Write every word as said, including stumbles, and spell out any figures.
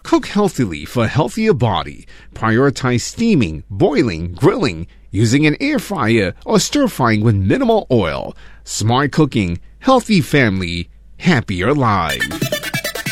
Cook healthily for a healthier body. Prioritize steaming, boiling, grilling, using an air fryer, or stir-frying with minimal oil. Smart cooking, healthy family, happier lives.